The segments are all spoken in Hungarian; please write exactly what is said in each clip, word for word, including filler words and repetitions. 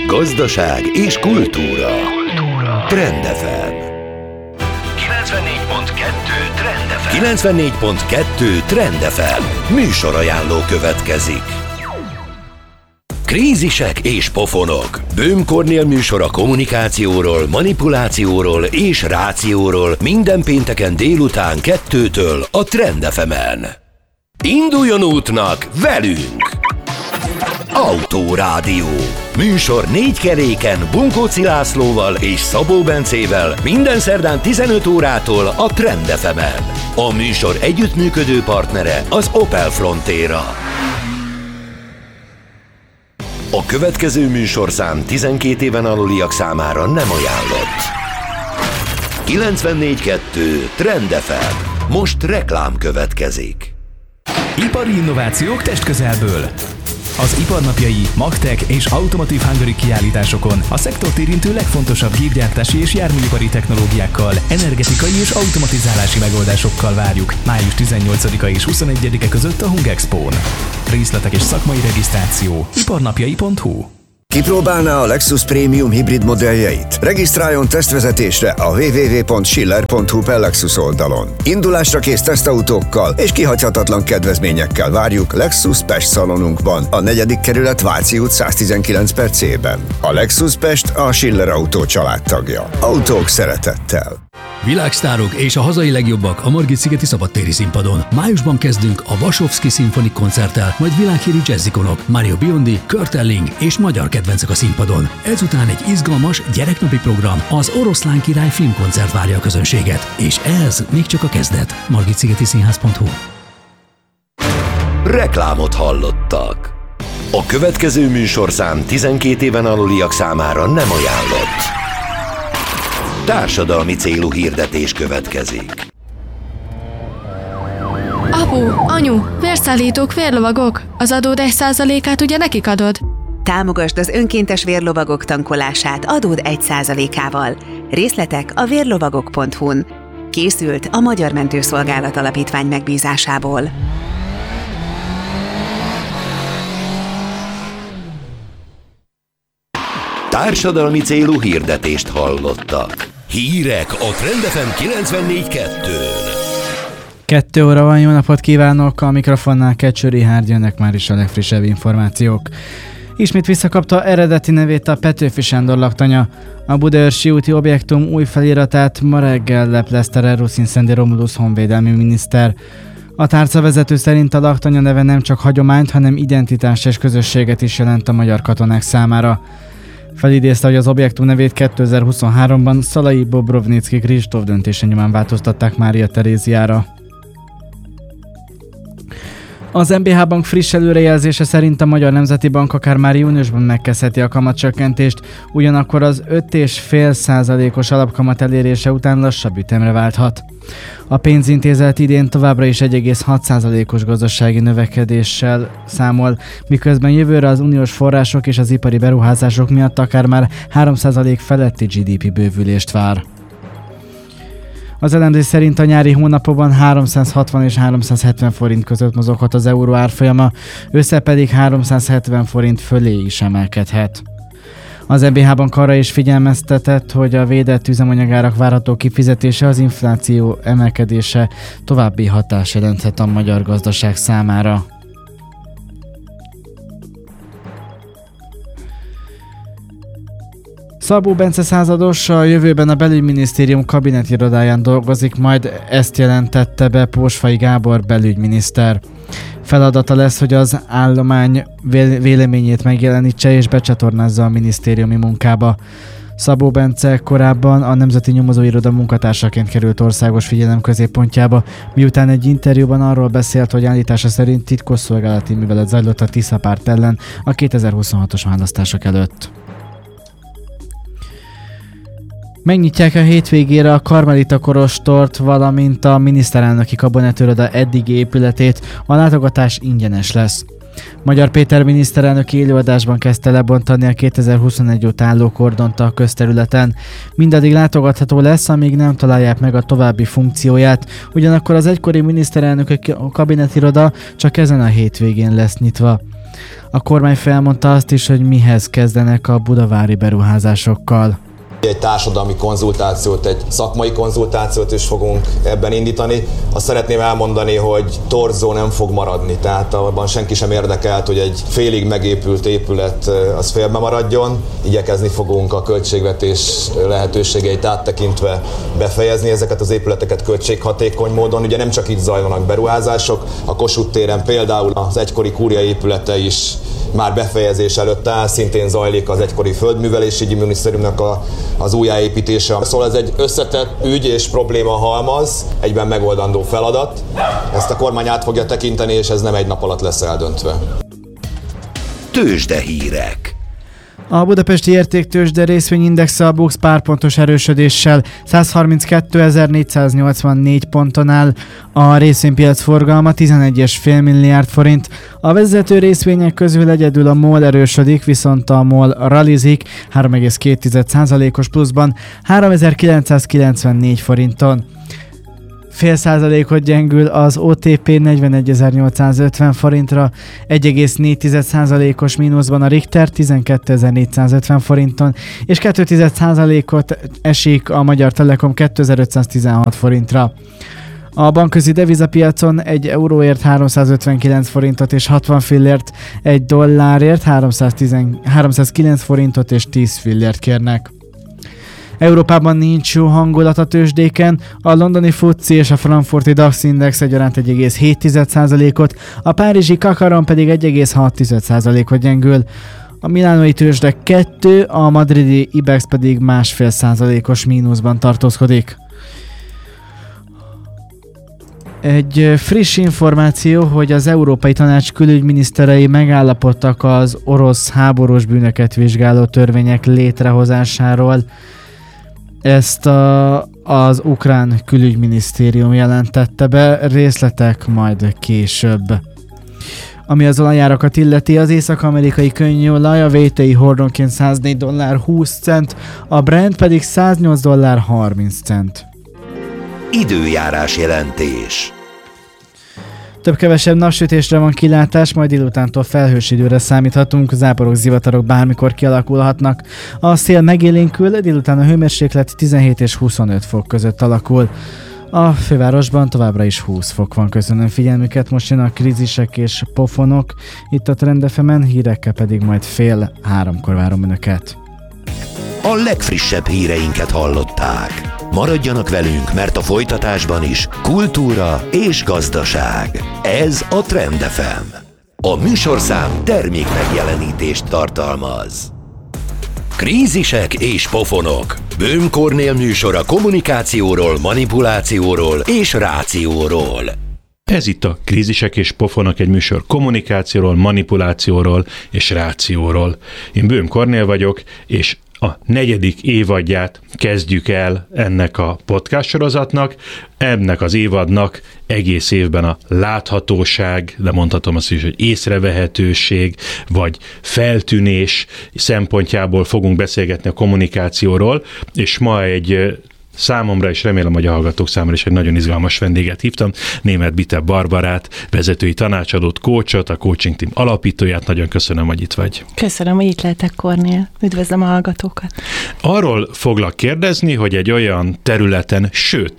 gazdaság és kultúra. Trend ef em. kilencvennégy pont kettő Trend ef em. kilencvennégy pont kettő Trend ef em. Műsorajánló következik. Krízisek és pofonok. Böhm Kornél műsor a kommunikációról, manipulációról és rációról minden pénteken délután kettőtől a Trend ef emen. Induljon útnak velünk! Autórádió. Műsor négy keréken Bunkóci Lászlóval és Szabó Bencével minden szerdán tizenöt órától a Trend ef emen. A műsor együttműködő partnere az Opel Frontera. A következő műsorszám tizenkét éven aluliak számára nem ajánlott. kilencvennégy pont kettő Trend ef em. Most reklám következik. Ipari innovációk testközelből. Az iparnapjai, Magtech és Automotive Hungary kiállításokon a szektort érintő legfontosabb gépgyártási és járműipari technológiákkal, energetikai és automatizálási megoldásokkal várjuk május tizennyolcadika és huszonegyedike között a Hungexpón. Részletek és szakmai regisztráció iparnapjai pont hu. Kipróbálná a Lexus Premium hibrid modelljeit? Regisztráljon tesztvezetésre a double-u double-u double-u pont schiller pont hu per Lexus oldalon. Indulásra kész tesztautókkal és kihagyhatatlan kedvezményekkel várjuk Lexus Pest szalonunkban, a negyedik kerület Váci út száztizenkilenc per C-ben. A Lexus Pest a Schiller Autó családtagja. Autók szeretettel. Világsztárok és a hazai legjobbak a Margit-szigeti szabadtéri színpadon. Májusban kezdünk a Vasovszky Szimfonik koncerttel, majd világhírű jazzikonok, Mario Biondi, Kurt Elling és magyar kedvencek a színpadon. Ezután egy izgalmas gyereknapi program, az Oroszlán Király filmkoncert várja a közönséget. És ez még csak a kezdet. Margit-szigeti színház pont hu. Reklámot hallottak. A következő műsorszám tizenkét éven aluliak számára nem ajánlott. Társadalmi célú hirdetés következik. Apu, anyu, vérszállítók, vérlovagok. Az adód egy százalékát ugye nekik adod? Támogasd az önkéntes vérlovagok tankolását adód egy százalékával. Részletek a vérlovagok pont hu-n. Készült a Magyar Mentőszolgálat Alapítvány megbízásából. Társadalmi célú hirdetést hallottak. Hírek a Trend ef em kilencvennégy pont kettőn. Kettő óra van, jó napot kívánok! A mikrofonnál Kecső Richárd, jönnek már is a legfrissebb információk. Ismét visszakapta eredeti nevét a Petőfi Sándor laktanya. A Budaörsi úti objektum új feliratát ma reggel leplezte Reruszin Szendi Romulus honvédelmi miniszter. A tárcavezető szerint a laktanya neve nem csak hagyományt, hanem identitást és közösséget is jelent a magyar katonák számára. Felidézte, hogy az objektum nevét kétezer-huszonháromban Szalai Bobrovnicki Kristóf döntése nyomán változtatták Mária Teréziára. Az em bé há Bank friss előrejelzése szerint a Magyar Nemzeti Bank akár már júniusban megkezdheti a kamatcsökkentést, ugyanakkor az öt egész öt százalékos alapkamat elérése után lassabb ütemre válthat. A pénzintézet idén továbbra is egy egész hat százalékos gazdasági növekedéssel számol, miközben jövőre az uniós források és az ipari beruházások miatt akár már három százalék feletti gé dé pé bővülést vár. Az elemzés szerint a nyári hónapokban háromszázhatvan és háromszázhetven forint között mozoghat az euró árfolyama, össze pedig háromszázhetven forint fölé is emelkedhet. Az em bé há Bank arra is figyelmeztetett, hogy a védett üzemanyagárak várható kifizetése, az infláció emelkedése további hatás jelenthet a magyar gazdaság számára. Szabó Bence százados a jövőben a Belügyminisztérium kabinetirodáján dolgozik, majd ezt jelentette be Pósfai Gábor belügyminiszter. Feladata lesz, hogy az állomány véleményét megjelenítse és becsatornázza a minisztériumi munkába. Szabó Bence korábban a Nemzeti Nyomozóiroda munkatársaként került országos figyelem középpontjába, miután egy interjúban arról beszélt, hogy állítása szerint titkosszolgálati művelet zajlott a Tisza párt ellen a kétezer-huszonhatos választások előtt. Megnyitják a hétvégére a Karmelita Kolostort, valamint a miniszterelnöki kabinetiroda eddigi épületét, a látogatás ingyenes lesz. Magyar Péter miniszterelnök élőadásban kezdte lebontani a kétezer-huszonegy óta álló kordont a közterületen. Mindaddig látogatható lesz, amíg nem találják meg a további funkcióját, ugyanakkor az egykori miniszterelnök kabinetiroda csak ezen a hétvégén lesz nyitva. A kormány felmondta azt is, hogy mihez kezdenek a budavári beruházásokkal. Egy társadalmi konzultációt, egy szakmai konzultációt is fogunk ebben indítani. Azt szeretném elmondani, hogy torzó nem fog maradni, tehát abban senki sem érdekelt, hogy egy félig megépült épület az félbe maradjon. Igyekezni fogunk a költségvetés lehetőségeit áttekintve befejezni ezeket az épületeket költséghatékony módon. Ugye nem csak itt zajlanak beruházások, a Kossuth téren például az egykori kúria épülete is már befejezés előtt áll, szintén zajlik az egykori földművelési minisztériumnak a, az újjáépítése. Szóval ez egy összetett ügy és probléma halmaz, egyben megoldandó feladat. Ezt a kormány át fogja tekinteni, és ez nem egy nap alatt lesz eldöntve. Tőzsdehírek. A budapesti értéktőzsde részvényindexe a BUX párpontos erősödéssel százharminckétezer-négyszáznyolcvannégy ponton áll, a részvénypiac forgalma tizenegy egész öt milliárd forint. A vezető részvények közül egyedül a MOL erősödik, viszont a MOL ralizik három egész két százalékos pluszban háromezer-kilencszázkilencvennégy forinton. Fél százalékot gyengül az o té pé negyvenegyezer-nyolcszázötven forintra, egy egész négy százalékos mínuszban a Richter tizenkétezer-négyszázötven forinton, és két százalékot esik a Magyar Telekom kétezer-ötszáztizenhat forintra. A bankközi devizapiacon egy euróért háromszázötvenkilenc forintot és hatvan fillért, egy dollárért háromszázkilenc forintot és tíz fillért kérnek. Európában nincs jó hangulat a tőzsdéken, a londoni FTSE és a frankfurti DAX index egyaránt egy egész hét százalékot, a párizsi Kakaron pedig egy egész hat százalékot gyengül. A milánói tőzsde kettő, a madridi Ibex pedig másfél százalékos mínuszban tartózkodik. Egy friss információ, hogy az Európai Tanács külügyminiszterei megállapodtak az orosz háborús bűnöket vizsgáló törvények létrehozásáról. Ezt a, az ukrán külügyminisztérium jelentette be, részletek majd később. Ami az olajárakat illeti, az észak-amerikai könnyűolaj a vé té i hordonként száznégy dollár húsz cent, a Brent pedig száznyolc dollár harminc cent. Időjárás jelentés. Több-kevesebb napsütésre van kilátás, majd délutántól felhős időre számíthatunk, záporok, zivatarok bármikor kialakulhatnak. A szél megélénkül, délután a hőmérséklet tizenhét és huszonöt fok között alakul. A fővárosban továbbra is húsz fok van, köszönöm figyelmüket, most jön a krízisek és pofonok, itt a Trend ef emen, hírekkel pedig majd fél háromkor várom önöket. A legfrissebb híreinket hallották. Maradjanak velünk, mert a folytatásban is kultúra és gazdaság. Ez a Trend ef em. A műsorszám termék megjelenítést tartalmaz. Krízisek és pofonok. Böhm Kornél műsora kommunikációról, manipulációról és rációról. Ez itt a Krízisek és pofonok, egy műsor kommunikációról, manipulációról és rációról. Én Böhm Kornél vagyok, és a negyedik évadját kezdjük el ennek a podcast sorozatnak. Ennek az évadnak egész évben a láthatóság, de mondhatom azt is, hogy észrevehetőség, vagy feltűnés szempontjából fogunk beszélgetni a kommunikációról, és ma egy számomra, és remélem, hogy a hallgatók számára is egy nagyon izgalmas vendéget hívtam, Németh Bitebb Barbarát, vezetői tanácsadót, coachot, a Coaching Team alapítóját. Nagyon köszönöm, hogy itt vagy. Köszönöm, hogy itt lehetek, Kornél. Üdvözlöm a hallgatókat. Arról foglak kérdezni, hogy egy olyan területen, sőt,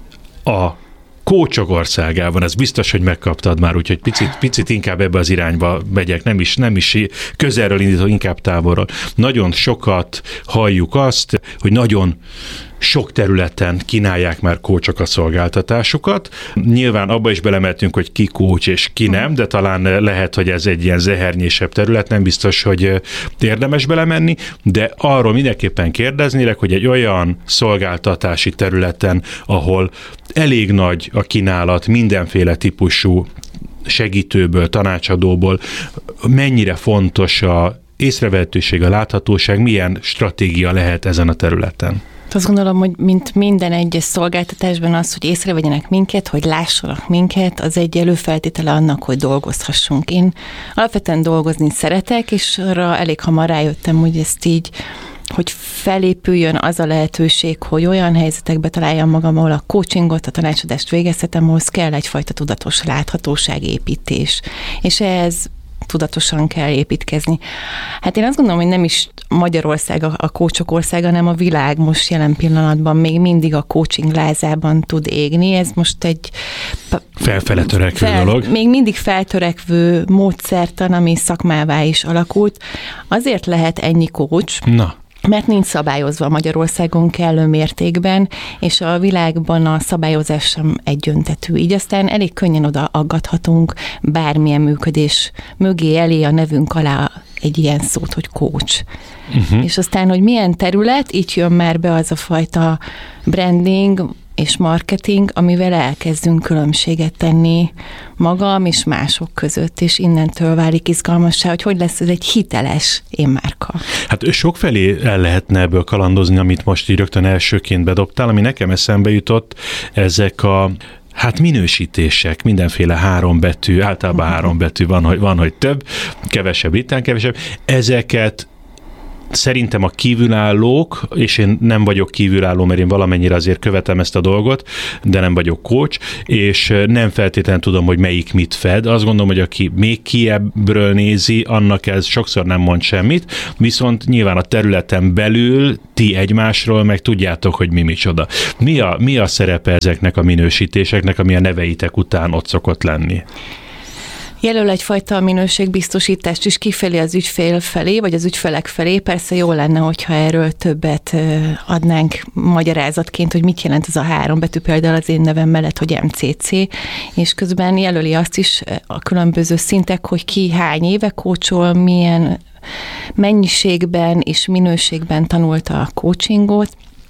a coachok országában, ez biztos, hogy megkaptad már, úgyhogy picit, picit inkább ebbe az irányba megyek, nem is, nem is közelről indítok, inkább távolról. Nagyon sokat halljuk azt, hogy nagyon sok területen kínálják már coachok a szolgáltatásukat. Nyilván abba is belemeltünk, hogy ki coach és ki nem, de talán lehet, hogy ez egy ilyen zehernyésebb terület, nem biztos, hogy érdemes belemenni, de arról mindenképpen kérdeznélek, hogy egy olyan szolgáltatási területen, ahol elég nagy a kínálat mindenféle típusú segítőből, tanácsadóból, mennyire fontos a észrevehetőség, a láthatóság, milyen stratégia lehet ezen a területen? Azt gondolom, hogy mint minden egyes szolgáltatásban az, hogy észrevegyenek minket, hogy lássanak minket, az egy előfeltétele annak, hogy dolgozhassunk. Én alapvetően dolgozni szeretek, és arra elég hamar rájöttem, hogy ezt így, hogy felépüljön az a lehetőség, hogy olyan helyzetekbe találjam magam, ahol a coachingot, a tanácsadást végezhetem, ahhoz kell egyfajta tudatos láthatóságépítés. És ez tudatosan kell építkezni. Hát én azt gondolom, hogy nem is Magyarország a, a coachok országa, hanem a világ most jelen pillanatban még mindig a coaching lázában tud égni. Ez most egy felfele törekvő fel, dolog. Még mindig feltörekvő módszertan, ami szakmává is alakult. Azért lehet ennyi coach, Na. mert nincs szabályozva Magyarországon kellő mértékben, és a világban a szabályozás sem egyöntetű. Így aztán elég könnyen oda aggathatunk bármilyen működés mögé, elé, a nevünk alá egy ilyen szót, hogy coach. Uh-huh. És aztán, hogy milyen terület, így jön már be az a fajta branding és marketing, amivel elkezdünk különbséget tenni magam és mások között, és innentől válik izgalmassá, hogy hogy lesz ez egy hiteles énmárka. Hát sokfelé el lehetne ebből kalandozni, amit most így rögtön elsőként bedobtál, ami nekem eszembe jutott, ezek a hát minősítések, mindenféle három betű, általában három betű van, hogy, van, hogy több, kevesebb, ritkán kevesebb. Ezeket szerintem a kívülállók, és én nem vagyok kívülálló, mert én valamennyire azért követem ezt a dolgot, de nem vagyok coach, és nem feltétlenül tudom, hogy melyik mit fed. Azt gondolom, hogy aki még kiebbről nézi, annak ez sokszor nem mond semmit, viszont nyilván a területen belül ti egymásról meg tudjátok, hogy mi micsoda. Mi a, mi a szerepe ezeknek a minősítéseknek, ami a neveitek után ott szokott lenni? Jelöl egyfajta minőségbiztosítást is kifelé az ügyfél felé, vagy az ügyfelek felé. Persze jó lenne, hogyha erről többet adnánk magyarázatként, hogy mit jelent ez a három betű, például az én nevem mellett, hogy em cé cé, és közben jelöli azt is a különböző szintek, hogy ki hány éve kócsol, milyen mennyiségben és minőségben tanulta a coachingot,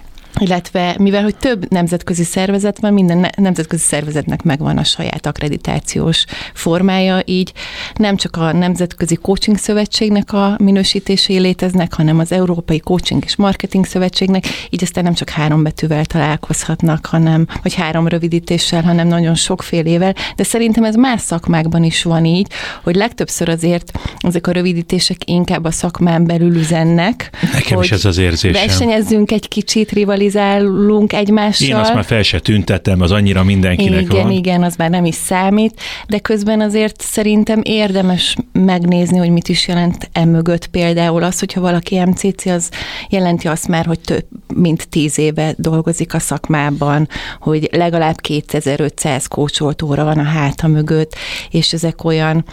illetve mivel, hogy több nemzetközi szervezet van, minden nemzetközi szervezetnek megvan a saját akkreditációs formája, így nem csak a Nemzetközi Coaching Szövetségnek a minősítései léteznek, hanem az Európai Coaching és Marketing Szövetségnek, így aztán nem csak három betűvel találkozhatnak, hanem, vagy három rövidítéssel, hanem nagyon sokfélével, de szerintem ez más szakmákban is van így, hogy legtöbbször azért ezek a rövidítések inkább a szakmán belül üzennek. Nekem is ez az érzésem. Versenyezzünk egy kicsit, rivalizálunk egymással. Én azt már fel se tüntettem, az annyira mindenkinek igen, van. Igen, igen, az már nem is számít, de közben azért szerintem érdemes megnézni, hogy mit is jelent emögött. Például az, hogyha valaki em cé cé, az jelenti azt már, hogy több mint tíz éve dolgozik a szakmában, hogy legalább kétezer-ötszáz kócsolt óra van a háta mögött, és ezek olyan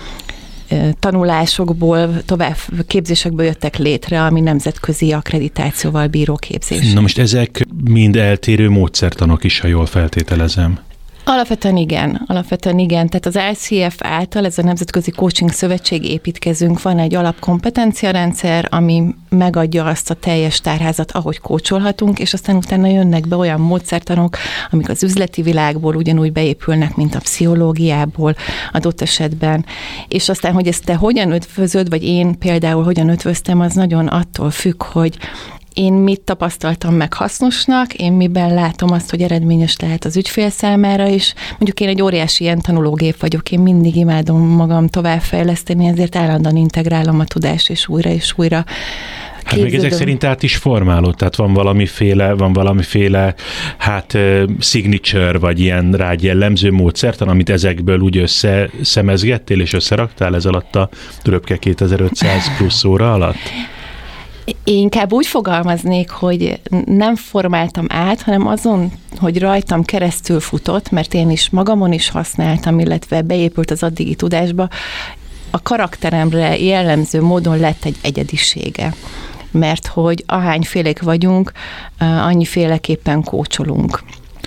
tanulásokból, tovább képzésekből jöttek létre, ami nemzetközi akkreditációval bíró képzés. Na most ezek mind eltérő módszertanok is, ha jól feltételezem. Alapvetően igen, alapvetően igen. Tehát az i cé ef által, ez a Nemzetközi Coaching Szövetség építkezünk, van egy alapkompetenciarendszer, ami megadja azt a teljes tárházat, ahogy kócsolhatunk, és aztán utána jönnek be olyan módszertanok, amik az üzleti világból ugyanúgy beépülnek, mint a pszichológiából adott esetben. És aztán, hogy ezt te hogyan ötvözöd, vagy én például hogyan ötvöztem, az nagyon attól függ, hogy én mit tapasztaltam meg hasznosnak, én miben látom azt, hogy eredményes lehet az ügyfél számára, és mondjuk én egy óriási ilyen tanulógép vagyok, én mindig imádom magam továbbfejleszteni, ezért állandóan integrálom a tudást, és újra és újra Hát még ezek szerint át is formálod, tehát van valamiféle, van valamiféle, hát uh, signature, vagy ilyen rád jellemző módszertan, amit ezekből úgy összeszemezgettél, és összeraktál ez alatt a röpke kétezer-ötszáz plusz óra alatt? Én inkább úgy fogalmaznék, hogy nem formáltam át, hanem azon, hogy rajtam keresztül futott, mert én is magamon is használtam, illetve beépült az addigi tudásba, a karakteremre jellemző módon lett egy egyedisége. Mert hogy ahányfélék vagyunk, annyiféleképpen kócsolunk.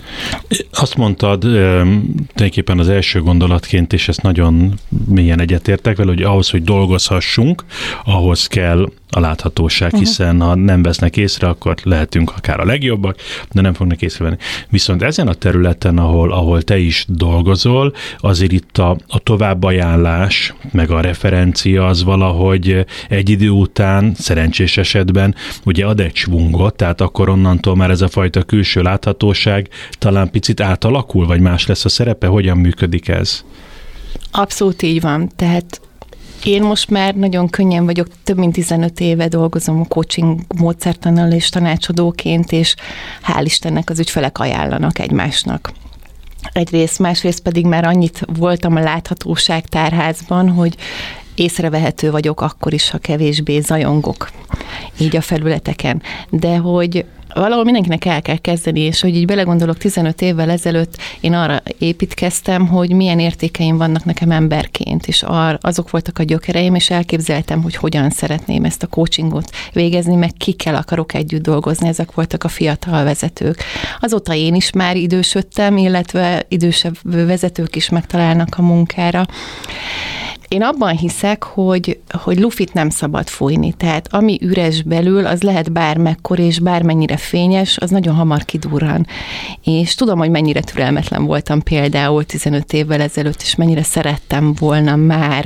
Azt mondtad, tulajdonképpen az első gondolatként, és ezt nagyon mélyen egyetértek vele, hogy ahhoz, hogy dolgozhassunk, ahhoz kell a láthatóság, hiszen ha nem vesznek észre, akkor lehetünk akár a legjobbak, de nem fognak észrevenni. Viszont ezen a területen, ahol, ahol te is dolgozol, azért itt a, a továbbajánlás, meg a referencia az valahogy egy idő után, szerencsés esetben, ugye ad egy svungot, tehát akkor onnantól már ez a fajta külső láthatóság talán picit átalakul, vagy más lesz a szerepe, hogyan működik ez? Abszolút így van, tehát én most már nagyon könnyen vagyok, több mint tizenöt éve dolgozom a coaching módszertannal és tanácsadóként, és hál' Istennek az ügyfelek ajánlanak egymásnak. Egyrészt, másrészt pedig már annyit voltam a láthatóság tárházban, hogy észrevehető vagyok akkor is, ha kevésbé zajongok így a felületeken. De hogy valahol mindenkinek el kell kezdeni, és hogy így belegondolok, tizenöt évvel ezelőtt én arra építkeztem, hogy milyen értékeim vannak nekem emberként, és ar, azok voltak a gyökereim, és elképzeltem, hogy hogyan szeretném ezt a coachingot végezni, meg kikkel akarok együtt dolgozni, ezek voltak a fiatal vezetők. Azóta én is már idősödtem, illetve idősebb vezetők is megtalálnak a munkára. Én abban hiszek, hogy, hogy lufit nem szabad fújni, tehát ami üres belül, az lehet bármekkor és bármennyire fényes, az nagyon hamar kidurran. És tudom, hogy mennyire türelmetlen voltam például tizenöt évvel ezelőtt, és mennyire szerettem volna már.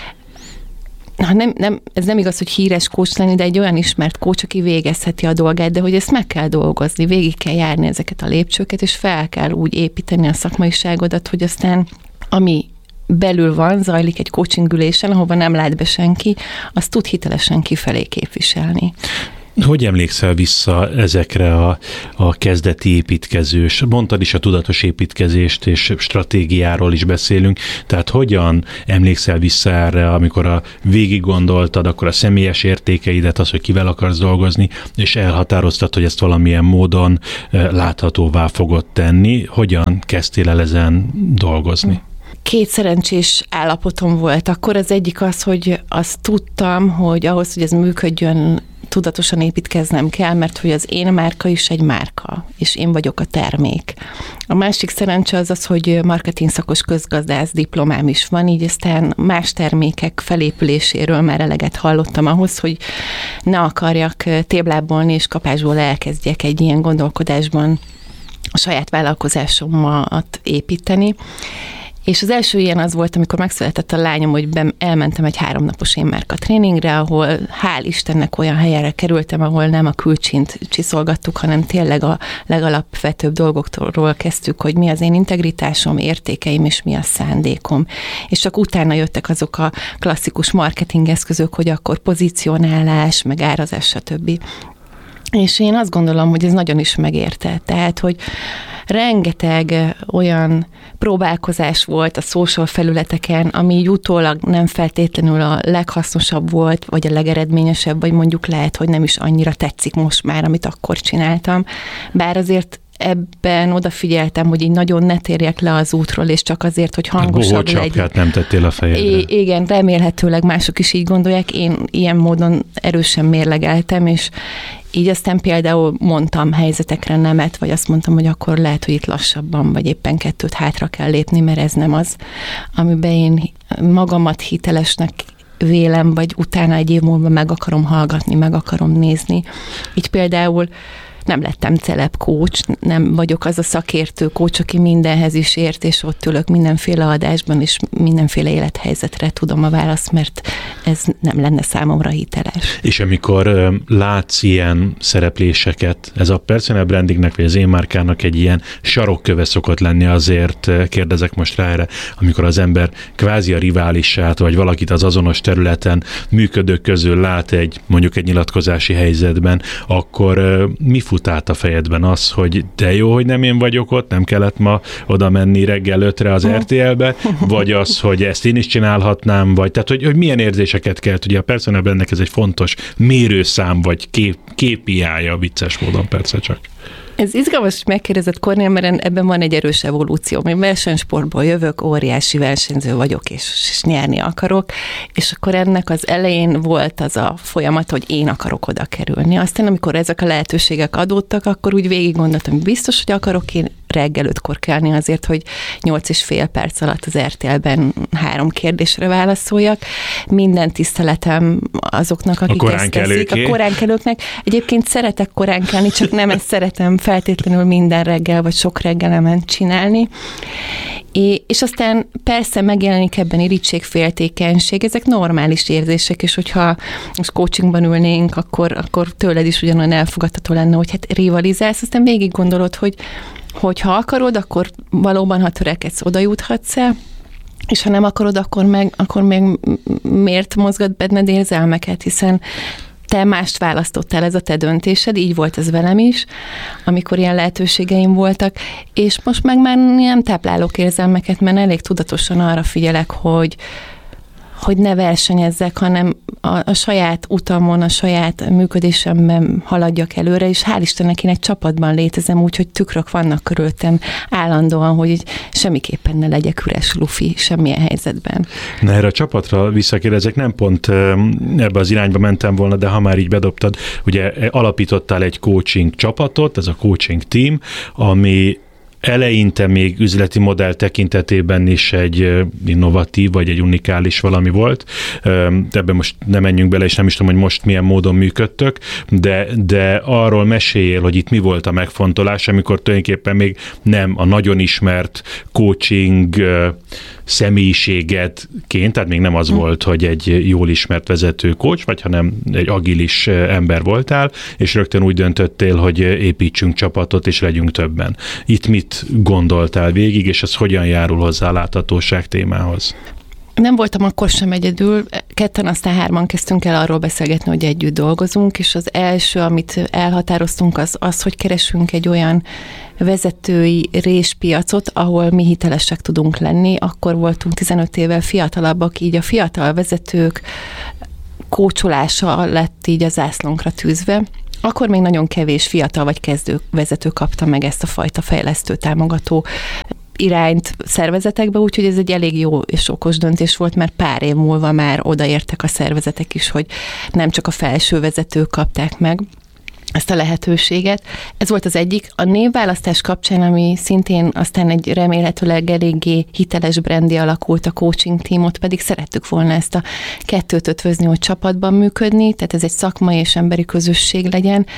Ha nem, nem, ez nem igaz, hogy híres coach lenni, de egy olyan ismert coach, aki végezheti a dolgát, de hogy ezt meg kell dolgozni, végig kell járni ezeket a lépcsőket, és fel kell úgy építeni a szakmaiságodat, hogy aztán ami belül van, zajlik egy coachingülésen, ahova nem lát be senki, azt tud hitelesen kifelé képviselni. Hogy emlékszel vissza ezekre a, a kezdeti építkezős, mondtad is a tudatos építkezést és stratégiáról is beszélünk, tehát hogyan emlékszel vissza erre, amikor a végig gondoltad, akkor a személyes értékeidet, az, hogy kivel akarsz dolgozni, és elhatároztad, hogy ezt valamilyen módon láthatóvá fogod tenni, hogyan kezdtél el ezen dolgozni? Két szerencsés állapotom volt. Akkor az egyik az, hogy azt tudtam, hogy ahhoz, hogy ez működjön, tudatosan építkeznem kell, mert hogy az én márka is egy márka, és én vagyok a termék. A másik szerencse az az, hogy marketing szakos közgazdász diplomám is van, így aztán más termékek felépüléséről már eleget hallottam ahhoz, hogy ne akarjak téblábolni és kapásból elkezdjek egy ilyen gondolkodásban a saját vállalkozásomat építeni. És az első ilyen az volt, amikor megszületett a lányom, hogy be, elmentem egy háromnapos én márka tréningre, ahol hál' Istennek olyan helyre kerültem, ahol nem a külcsint csiszolgattuk, hanem tényleg a legalapvetőbb dolgokról kezdtük, hogy mi az én integritásom, értékeim és mi a szándékom. És csak utána jöttek azok a klasszikus marketing eszközök, hogy akkor pozícionálás, meg árazás, stb. És én azt gondolom, hogy ez nagyon is megérte. Tehát, hogy rengeteg olyan próbálkozás volt a social felületeken, ami így utólag nem feltétlenül a leghasznosabb volt, vagy a legeredményesebb, vagy mondjuk lehet, hogy nem is annyira tetszik most már, amit akkor csináltam. Bár azért ebben odafigyeltem, hogy így nagyon ne térjek le az útról, és csak azért, hogy hangosabb legyen. Bohócsapkát nem tettél a fejedre. I- igen, remélhetőleg mások is így gondolják. Én ilyen módon erősen mérlegeltem, és így aztán például mondtam helyzetekre nemet, vagy azt mondtam, hogy akkor lehet, hogy itt lassabban, vagy éppen kettőt hátra kell lépni, mert ez nem az, amiben én magamat hitelesnek vélem, vagy utána egy év múlva meg akarom hallgatni, meg akarom nézni. Így például nem lettem celeb coach, nem vagyok az a szakértő coach, aki mindenhez is ért, és ott ülök mindenféle adásban, és mindenféle élethelyzetre tudom a választ, mert ez nem lenne számomra hiteles. És amikor látsz ilyen szerepléseket, ez a personal brandingnek, vagy az én márkának egy ilyen sarokköve szokott lenni, azért kérdezek most rá erre, amikor az ember kvázi a riválissát, vagy valakit az azonos területen működők közül lát egy, mondjuk egy nyilatkozási helyzetben, akkor mi fut át a fejedben az, hogy de jó, hogy nem én vagyok ott, nem kellett ma oda menni reggel ötre az er té el-be, vagy az, hogy ezt én is csinálhatnám, vagy tehát, hogy, hogy milyen érzéseket kelt, ugye a personal brandnek ez egy fontos mérőszám, vagy kép, ké pé í-ja, vicces módon persze csak. Ez izgalmas, hogy megkérdezett, Kornél, mert ebben van egy erős evolúció. Én versenysportból jövök, óriási versenyző vagyok, és, és nyerni akarok, és akkor ennek az elején volt az a folyamat, hogy én akarok oda kerülni. Aztán, amikor ezek a lehetőségek adódtak, akkor úgy végig gondoltam, hogy biztos, hogy akarok én reggel ötkor kelni azért, hogy nyolc és fél perc alatt az er té el-ben három kérdésre válaszoljak. Minden tiszteletem azoknak, akik a ezt teszik, a koránkelőknek. Egyébként szeretek koránkelni, csak nem ezt szeretem feltétlenül minden reggel, vagy sok reggelemen csinálni. É, és aztán persze megjelenik ebben irítség, féltékenység, ezek normális érzések, és hogyha most coachingban ülnénk, akkor, akkor tőled is ugyanolyan elfogadható lenne, hogy hát rivalizálsz, aztán végig gondolod, hogy hogy ha akarod, akkor valóban, ha törekedsz, oda juthatsz el, és ha nem akarod, akkor meg, akkor még miért mozgat benned érzelmeket, hiszen te mást választottál, ez a te döntésed, így volt ez velem is, amikor ilyen lehetőségeim voltak, és most meg már nem táplálok érzelmeket, mert elég tudatosan arra figyelek, hogy hogy ne versenyezzek, hanem a, a saját utamon, a saját működésemben haladjak előre, és hál' Istennek én egy csapatban létezem, úgyhogy tükrök vannak körülöttem állandóan, hogy semmiképpen ne legyek üres lufi semmilyen helyzetben. Na, erre a csapatra visszakérdezek, nem pont ebbe az irányba mentem volna, de ha már így bedobtad, ugye alapítottál egy coaching csapatot, ez a coaching team, ami eleinte még üzleti modell tekintetében is egy innovatív, vagy egy unikális valami volt. Ebben most nem menjünk bele, és nem is tudom, hogy most milyen módon működtök, de, de arról meséljél, hogy itt mi volt a megfontolás, amikor tulajdonképpen még nem a nagyon ismert coaching személyiségedként, tehát még nem az hmm. volt, hogy egy jól ismert vezető coach vagy, hanem egy agilis ember voltál, és rögtön úgy döntöttél, hogy építsünk csapatot, és legyünk többen. Itt mit gondoltál végig, és ez hogyan járul hozzá a láthatóság témához? Nem voltam akkor sem egyedül, ketten, aztán hárman kezdtünk el arról beszélgetni, hogy együtt dolgozunk, és az első, amit elhatároztunk, az az, hogy keresünk egy olyan vezetői réspiacot, ahol mi hitelesek tudunk lenni. Akkor voltunk tizenöt évvel fiatalabbak, így a fiatal vezetők kócsolása lett így a zászlónkra tűzve. Akkor még nagyon kevés fiatal vagy kezdő vezető kapta meg ezt a fajta fejlesztő, támogató irányt szervezetekbe, úgyhogy ez egy elég jó és okos döntés volt, mert pár év múlva már odaértek a szervezetek is, hogy nem csak a felső vezetők kapták meg ezt a lehetőséget. Ez volt az egyik. A névválasztás kapcsán, ami szintén aztán egy remélhetőleg eléggé hiteles brendi alakult a coaching teamot, pedig szerettük volna ezt a kettőt ötvözni, hogy csapatban működni, tehát ez egy szakmai és emberi közösség legyen,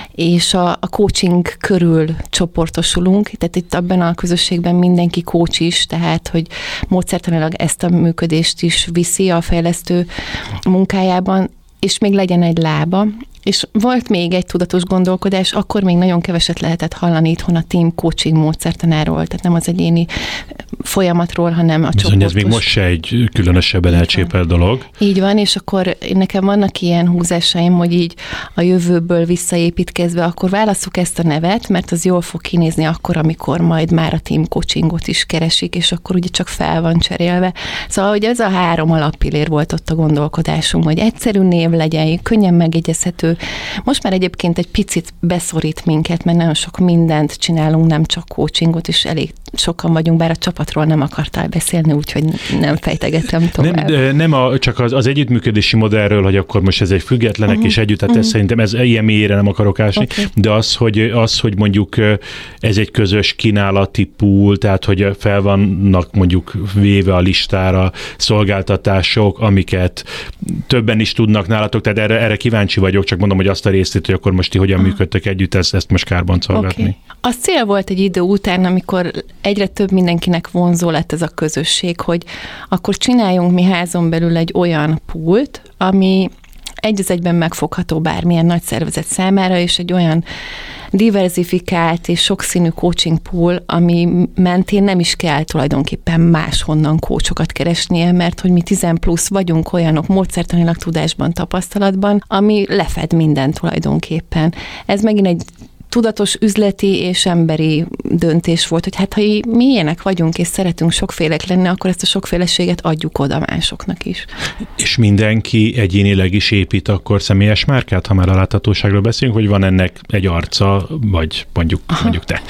és a, a coaching körül csoportosulunk, tehát itt abban a közösségben mindenki coach is, tehát hogy módszertanilag ezt a működést is viszi a fejlesztő munkájában, és még legyen egy lába. És volt még egy tudatos gondolkodás, akkor még nagyon keveset lehetett hallani itthon a team coaching módszertanáról, tehát nem az egyéni folyamatról, hanem a csoportos. Bizony, ez még most se egy különösebben elcsépelt dolog. Így van, és akkor nekem vannak ilyen húzásaim, hogy így a jövőből visszaépítkezve, akkor válasszuk ezt a nevet, mert az jól fog kinézni akkor, amikor majd már a team coachingot is keresik, és akkor ugye csak fel van cserélve. Szóval, hogy ez a három alappillér volt ott a gondolkodásunk, hogy egyszerű név legyen, könnyen megjegyezhető. Most már egyébként egy picit beszorít minket, mert nagyon sok mindent csinálunk, nem csak coachingot, és elég sokan vagyunk, bár a csapatról nem akartál beszélni, úgyhogy nem fejtegetem tovább. Nem, nem a, csak az, az együttműködési modellről, hogy akkor most ez egy függetlenek uh-huh. és együtt, tehát uh-huh. ez szerintem ez ilyen mélyére nem akarok ásni, okay. de az hogy, az, hogy mondjuk ez egy közös kínálati pool, tehát hogy fel vannak mondjuk véve a listára szolgáltatások, amiket többen is tudnak nálatok, tehát erre, erre kíváncsi vagyok, csak mondom, hogy azt a részét, hogy akkor most ti hogyan uh-huh. működtök együtt, ezt, ezt most kárbancolgatni. Okay. Az cél volt egy idő után, amikor egyre több mindenkinek vonzó lett ez a közösség, hogy akkor csináljunk mi házon belül egy olyan pult, ami egy az egyben megfogható bármilyen nagy szervezet számára, és egy olyan diversifikált és sokszínű coaching pool, ami mentén nem is kell tulajdonképpen máshonnan coachokat keresnie, mert hogy mi tizen plusz vagyunk olyanok módszertanilag tudásban, tapasztalatban, ami lefed mindent tulajdonképpen. Ez megint egy tudatos üzleti és emberi döntés volt, hogy hát ha mi ilyenek vagyunk és szeretünk sokfélek lenni, akkor ezt a sokféleséget adjuk oda másoknak is. És mindenki egyénileg is épít akkor személyes márkát, ha már a láthatóságról beszélünk, hogy van ennek egy arca, vagy mondjuk, mondjuk te.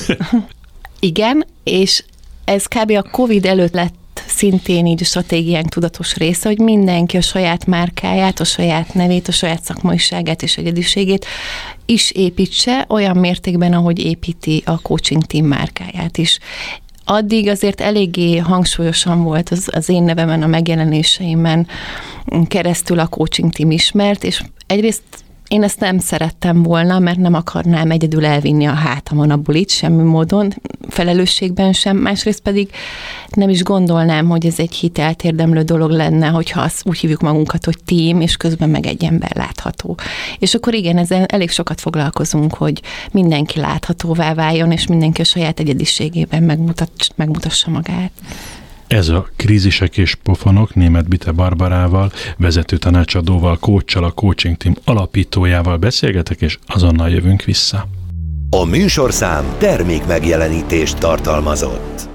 Igen, és ez kb. A Covid előtt lett szintén így a stratégiánk tudatos része, hogy mindenki a saját márkáját, a saját nevét, a saját szakmaiságát és egyediségét is építse olyan mértékben, ahogy építi a coaching team márkáját is. Addig azért eléggé hangsúlyosan volt az, az én nevemen, a megjelenéseimen keresztül a coaching team ismert, és egyrészt én ezt nem szerettem volna, mert nem akarnám egyedül elvinni a hátamon a bulit, semmi módon, felelősségben sem. Másrészt pedig nem is gondolnám, hogy ez egy hitelt érdemlő dolog lenne, hogyha azt úgy hívjuk magunkat, hogy team, és közben meg egy ember látható. És akkor igen, ezzel elég sokat foglalkozunk, hogy mindenki láthatóvá váljon, és mindenki a saját egyediségében megmutat, megmutassa magát. Ez a Krízisek és pofonok Németh Bite Barbarával, vezető tanácsadóval, coachsal, a coaching team alapítójával beszélgetek, és azonnal jövünk vissza. A műsorszám termék megjelenítést tartalmazott.